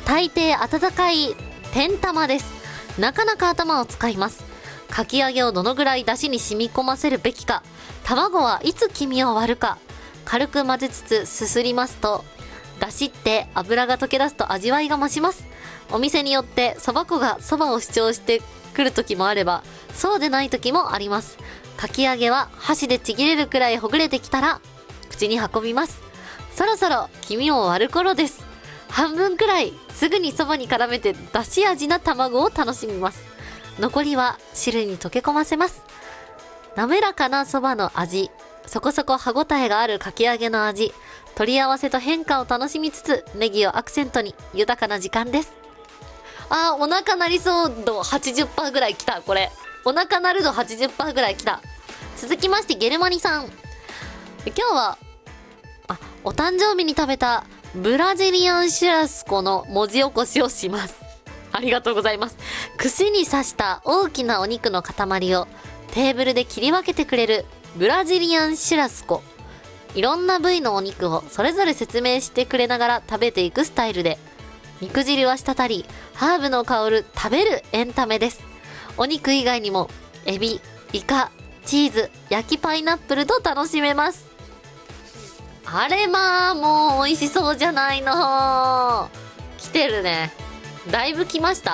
大抵温かい天玉です。なかなか頭を使います。かき揚げをどのぐらい出汁に染み込ませるべきか、卵はいつ黄身を割るか、軽く混ぜつつすすりますと、出汁って油が溶け出すと味わいが増します。お店によってそば粉がそばを主張してくる時もあれば、そうでない時もあります。かき揚げは箸でちぎれるくらいほぐれてきたら口に運びます。そろそろ黄身を割る頃です。半分くらいすぐにそばに絡めてだし味な卵を楽しみます。残りは汁に溶け込ませます。滑らかなそばの味、そこそこ歯ごたえがあるかき揚げの味、取り合わせと変化を楽しみつつネギをアクセントに豊かな時間です。お腹なりそう度 80% ぐらいきた。これお腹なる度 80% ぐらいきた。続きましてゲルマニさん、今日はお誕生日に食べたブラジリアンシュラスコの文字起こしをします。ありがとうございます。串に刺した大きなお肉の塊をテーブルで切り分けてくれるブラジリアンシュラスコ。いろんな部位のお肉をそれぞれ説明してくれながら食べていくスタイルで、肉汁は滴りハーブの香る食べるエンタメです。お肉以外にもエビ、イカ、チーズ、焼きパイナップルと楽しめます。あれまあもう美味しそうじゃないの。来てるね。だいぶ来ました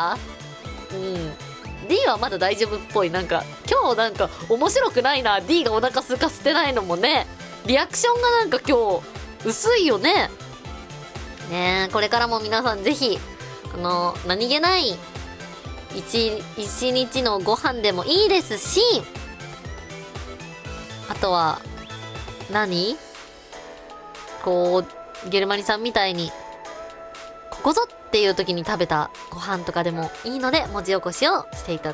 。D はまだ大丈夫っぽい。なんか今日なんか面白くないな。 D がお腹空かせてないのもね、リアクションがなんか今日薄いよね。ねえ、これからも皆さんぜひ何気ない一日のご飯でもいいですし、あとはこうゲルマニさんみたいにここぞっていう時に食べたご飯とかでもいいので、文字起こしをしていた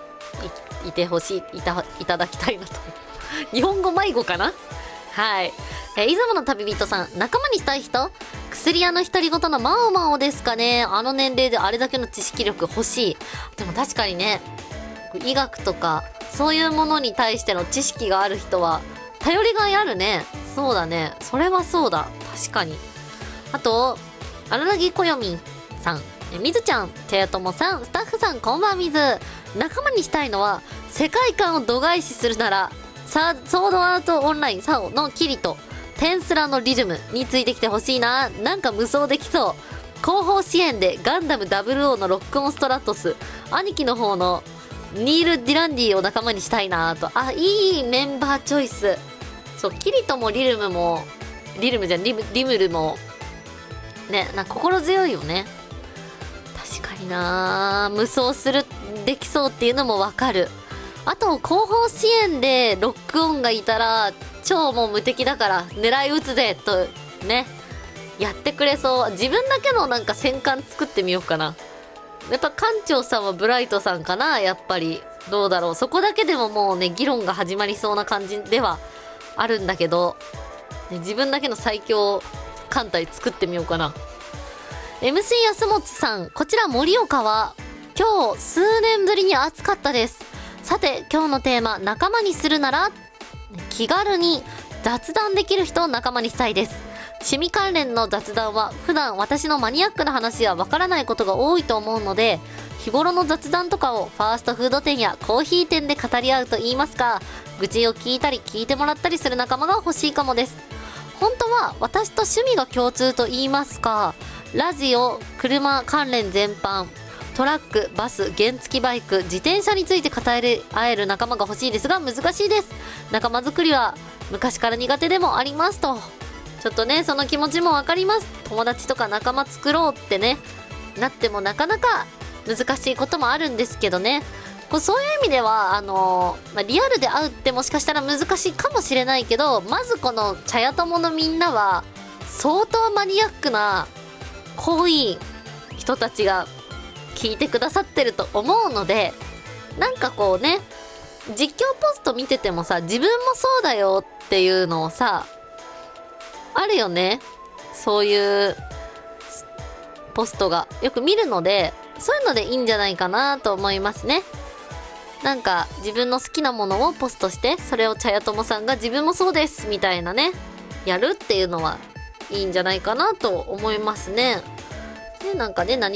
だきたいなと。日本語迷子かな。はい。出雲の旅人さん、仲間にしたい人、薬屋の独り言のマオマオですかね。あの年齢であれだけの知識力欲しい。でも確かにね、医学とかそういうものに対しての知識がある人は頼りがいあるね。そうだね、それはそうだ、確かに。あと荒木こよみんさん、みずちゃん、てやともさん、スタッフさん、こんばんみず。仲間にしたいのは世界観を度外視するならソードアートオンラインサオのキリとテンスラのリズムについてきてほしいな。なんか無双できそう。後方支援でガンダム00のロックオンストラトス、兄貴の方のニール・ディランディを仲間にしたいなと。いいメンバーチョイス。そう、キリトもリムルもね、心強いよね。確かにな、無双できそうっていうのもわかる。あと後方支援でロックオンがいたら超もう無敵だから狙い撃つぜとね、やってくれそう。自分だけのなんか戦艦作ってみようかな。やっぱ艦長さんはブライトさんかな。やっぱりどうだろう。そこだけでももうね議論が始まりそうな感じではあるんだけど、ね、自分だけの最強艦隊作ってみようかな。 MC 安本さん、こちら盛岡は今日数年ぶりに暑かったです。さて今日のテーマ、仲間にするなら気軽に雑談できる人を仲間にしたいです。趣味関連の雑談は普段私のマニアックな話はわからないことが多いと思うので、日頃の雑談とかをファーストフード店やコーヒー店で語り合うと言いますか、愚痴を聞いたり聞いてもらったりする仲間が欲しいかもです。本当は私と趣味が共通と言いますか、ラジオ、車関連全般、トラック、バス、原付バイク、自転車について語り合える仲間が欲しいですが難しいです。仲間作りは昔から苦手でもありますと。ちょっとね、その気持ちもわかります。友達とか仲間作ろうってねなってもなかなか難しいこともあるんですけどね。そういう意味ではリアルで会うってもしかしたら難しいかもしれないけど、まずこの茶屋友のみんなは相当マニアックな濃い人たちが聞いてくださってると思うので、なんかこうね、実況ポスト見ててもさ、自分もそうだよっていうのをさあるよね。そういうポストがよく見るので、そういうのでいいんじゃないかなと思いますね。なんか自分の好きなものをポストして、それを茶屋友さんが自分もそうですみたいなねやるっていうのはいいんじゃないかなと思いますね。でなんかね、